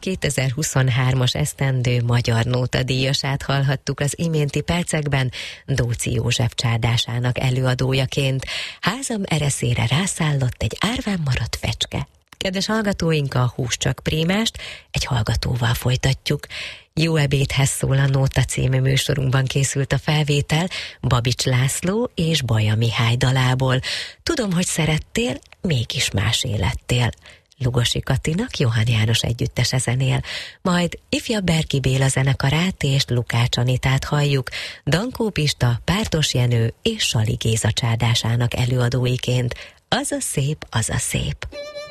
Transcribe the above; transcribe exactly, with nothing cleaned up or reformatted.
kétezer-huszonhármas esztendő magyar nótadíjasát hallhattuk az iménti percekben Dóczy József csárdásának előadójaként. Házam ereszére rászállott egy árván maradt fecske. Kedves hallgatóink, a Hús csak prémást egy hallgatóval folytatjuk. Jó ebédhez szól a Nóta című műsorunkban készült a felvétel Babics László és Baja Mihály dalából. Tudom, hogy szerettél, mégis más élettél. Lugosi Katinak Johann János együttese zenél, majd ifjabb Berki Béla zenekarát és Lukács Anitát halljuk, Dankó Pista, Pártos Jenő és Sali Géza csárdásának előadóiként. Az a szép, az a szép.